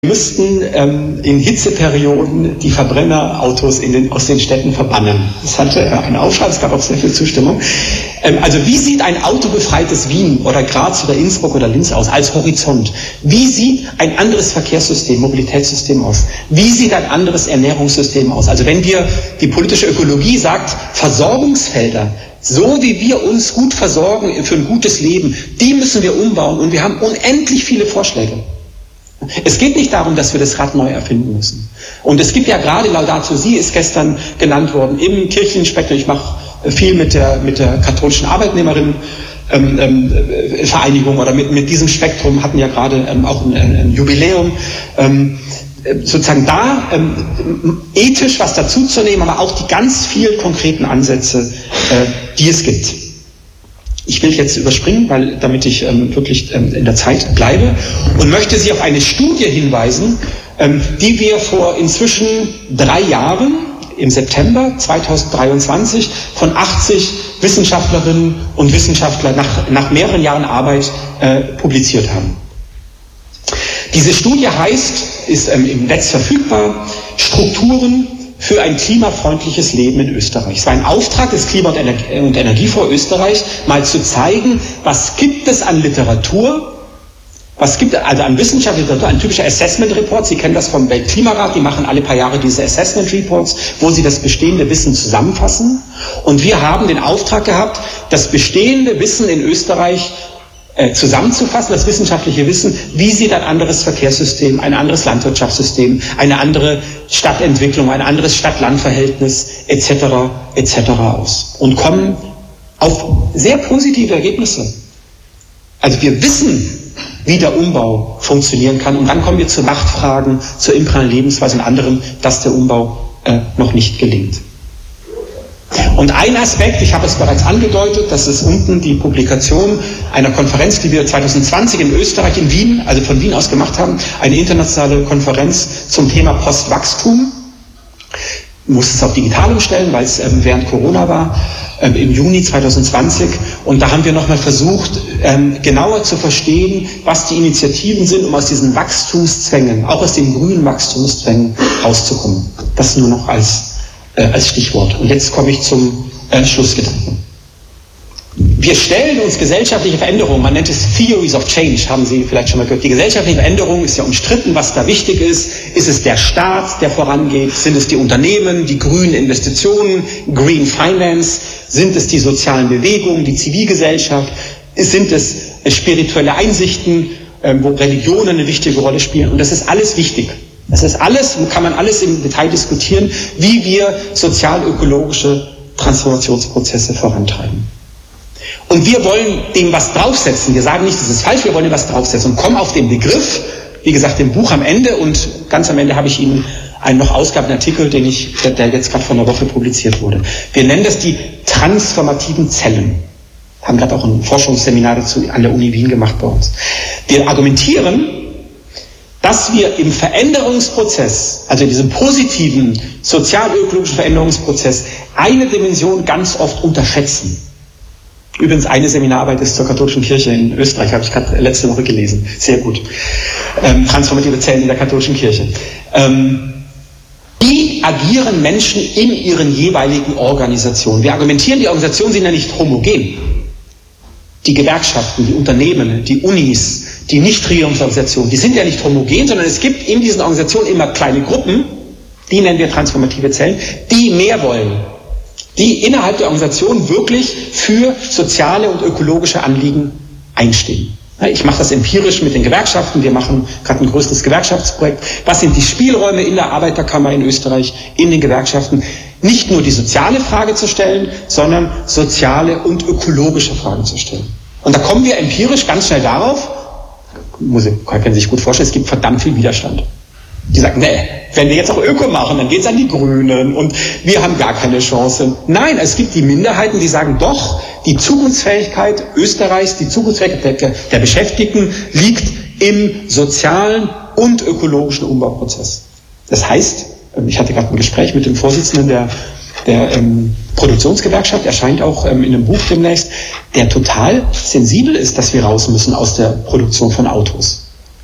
müssten in Hitzeperioden die Verbrennerautos aus den Städten verbannen. Das hatte einen Aufschrei, es gab auch sehr viel Zustimmung. Also wie sieht ein autobefreites Wien oder Graz oder Innsbruck oder Linz aus als Horizont? Wie sieht ein anderes Verkehrssystem, Mobilitätssystem aus? Wie sieht ein anderes Ernährungssystem aus? Also wenn die politische Ökologie sagt, Versorgungsfelder, so wie wir uns gut versorgen für ein gutes Leben, die müssen wir umbauen und wir haben unendlich viele Vorschläge. Es geht nicht darum, dass wir das Rad neu erfinden müssen. Und es gibt ja gerade, Laudato Si ist gestern genannt worden, im Kirchenspektrum, ich mache viel mit der katholischen Arbeitnehmerinnenvereinigung oder mit diesem Spektrum, hatten ja gerade auch ein Jubiläum, sozusagen da ethisch was dazuzunehmen, aber auch die ganz vielen konkreten Ansätze, die es gibt. Ich will jetzt überspringen, damit ich wirklich in der Zeit bleibe und möchte Sie auf eine Studie hinweisen, die wir vor inzwischen 3 Jahren im September 2023 von 80 Wissenschaftlerinnen und Wissenschaftlern nach mehreren Jahren Arbeit publiziert haben. Diese Studie ist im Netz verfügbar, Strukturen für ein klimafreundliches Leben in Österreich. Es war ein Auftrag des Klima- und Energiefonds Österreich, mal zu zeigen, was gibt es an Literatur, was gibt es also an wissenschaftlicher Literatur, ein typischer Assessment Report. Sie kennen das vom Weltklimarat, die machen alle paar Jahre diese Assessment Reports, wo sie das bestehende Wissen zusammenfassen. Und wir haben den Auftrag gehabt, das bestehende Wissen in Österreich zusammenzufassen, das wissenschaftliche Wissen, wie sieht ein anderes Verkehrssystem, ein anderes Landwirtschaftssystem, eine andere Stadtentwicklung, ein anderes Stadt-Land-Verhältnis etc. aus und kommen auf sehr positive Ergebnisse. Also wir wissen, wie der Umbau funktionieren kann und dann kommen wir zu Machtfragen, zur imperialen Lebensweise und anderem, dass der Umbau noch nicht gelingt. Und ein Aspekt, ich habe es bereits angedeutet, das ist unten die Publikation einer Konferenz, die wir 2020 in Österreich, in Wien, also von Wien aus gemacht haben, eine internationale Konferenz zum Thema Postwachstum. Ich musste es auf digital umstellen, weil es während Corona war, im Juni 2020. Und da haben wir nochmal versucht, genauer zu verstehen, was die Initiativen sind, um aus diesen Wachstumszwängen, auch aus den grünen Wachstumszwängen rauszukommen. Das nur noch als Stichwort. Und jetzt komme ich zum Schlussgedanken. Wir stellen uns gesellschaftliche Veränderungen, man nennt es Theories of Change, haben Sie vielleicht schon mal gehört. Die gesellschaftliche Veränderung ist ja umstritten, was da wichtig ist. Ist es der Staat, der vorangeht? Sind es die Unternehmen, die grünen Investitionen, Green Finance? Sind es die sozialen Bewegungen, die Zivilgesellschaft? Sind es spirituelle Einsichten, wo Religionen eine wichtige Rolle spielen? Und das ist alles wichtig. Das ist alles, kann man alles im Detail diskutieren, wie wir sozial-ökologische Transformationsprozesse vorantreiben. Und wir wollen dem was draufsetzen. Wir sagen nicht, das ist falsch, wir wollen dem was draufsetzen und kommen auf den Begriff, wie gesagt, im Buch am Ende und ganz am Ende habe ich Ihnen einen noch ausgabenden Artikel, der jetzt gerade vor einer Woche publiziert wurde. Wir nennen das die transformativen Zellen. Wir haben gerade auch ein Forschungsseminar dazu an der Uni Wien gemacht bei uns. Wir argumentieren, dass wir im Veränderungsprozess, also in diesem positiven sozial-ökologischen Veränderungsprozess, eine Dimension ganz oft unterschätzen. Übrigens, eine Seminararbeit ist zur katholischen Kirche in Österreich, habe ich gerade letzte Woche gelesen. Sehr gut. Transformative Zellen in der katholischen Kirche. Wie agieren Menschen in ihren jeweiligen Organisationen? Wir argumentieren, die Organisationen sind ja nicht homogen. Die Gewerkschaften, die Unternehmen, die Unis, die Nichtregierungsorganisationen, die sind ja nicht homogen, sondern es gibt in diesen Organisationen immer kleine Gruppen, die nennen wir transformative Zellen, die mehr wollen, die innerhalb der Organisation wirklich für soziale und ökologische Anliegen einstehen. Ich mache das empirisch mit den Gewerkschaften, wir machen gerade ein größeres Gewerkschaftsprojekt. Was sind die Spielräume in der Arbeiterkammer in Österreich, in den Gewerkschaften? Nicht nur die soziale Frage zu stellen, sondern soziale und ökologische Fragen zu stellen. Und da kommen wir empirisch ganz schnell darauf, können Sie sich gut vorstellen, es gibt verdammt viel Widerstand. Die sagen, nee, wenn wir jetzt auch Öko machen, dann geht es an die Grünen und wir haben gar keine Chance. Nein, es gibt die Minderheiten, die sagen, doch, die Zukunftsfähigkeit Österreichs, die Zukunftsfähigkeit der Beschäftigten liegt im sozialen und ökologischen Umbauprozess. Das heißt, ich hatte gerade ein Gespräch mit dem Vorsitzenden der Produktionsgewerkschaft, erscheint auch in einem Buch demnächst, der total sensibel ist, dass wir raus müssen aus der Produktion von Autos.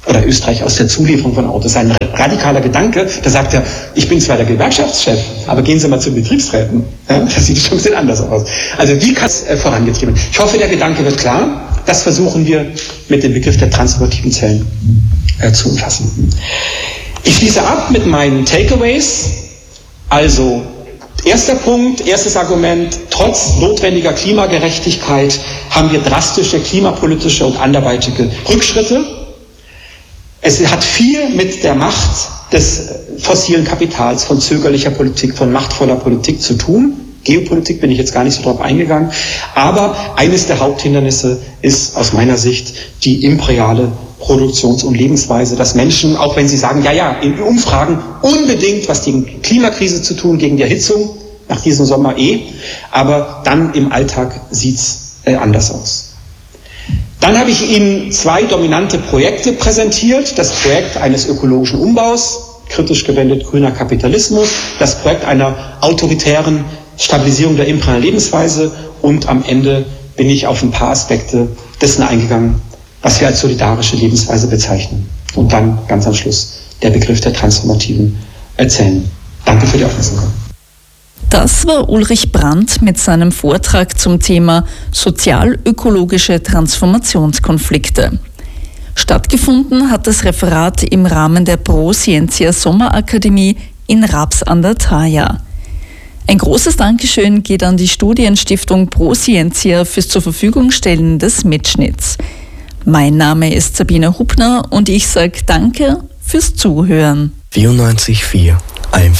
oder Österreich aus der Zulieferung von Autos. Das ist ein radikaler Gedanke. Da sagt er, ich bin zwar der Gewerkschaftschef, aber gehen Sie mal zu den Betriebsräten. Ja, das sieht schon ein bisschen anders aus. Also wie kann es vorangetrieben werden? Ich hoffe, der Gedanke wird klar. Das versuchen wir mit dem Begriff der transformativen Zellen zu umfassen. Ich schließe ab mit meinen Takeaways. Also erster Punkt, erstes Argument, trotz notwendiger Klimagerechtigkeit haben wir drastische klimapolitische und anderweitige Rückschritte. Es hat viel mit der Macht des fossilen Kapitals, von zögerlicher Politik, von machtvoller Politik zu tun. Geopolitik bin ich jetzt gar nicht so drauf eingegangen. Aber eines der Haupthindernisse ist aus meiner Sicht die imperiale Produktions- und Lebensweise, dass Menschen, auch wenn sie sagen, ja, in Umfragen unbedingt was gegen Klimakrise zu tun, gegen die Erhitzung, nach diesem Sommer aber dann im Alltag sieht's anders aus. Dann habe ich Ihnen 2 dominante Projekte präsentiert. Das Projekt eines ökologischen Umbaus, kritisch gewendet grüner Kapitalismus, das Projekt einer autoritären Stabilisierung der imperialen Lebensweise und am Ende bin ich auf ein paar Aspekte dessen eingegangen, was wir als solidarische Lebensweise bezeichnen. Und dann ganz am Schluss der Begriff der transformativen Zellen. Danke für die Aufmerksamkeit. Das war Ulrich Brandt mit seinem Vortrag zum Thema sozial-ökologische Transformationskonflikte. Stattgefunden hat das Referat im Rahmen der ProScientia Sommerakademie in Raps an der Thaya. Ein großes Dankeschön geht an die Studienstiftung ProScientia fürs zur Verfügung stellen des Mitschnitts. Mein Name ist Sabine Hubner und ich sage Danke fürs Zuhören. 94,4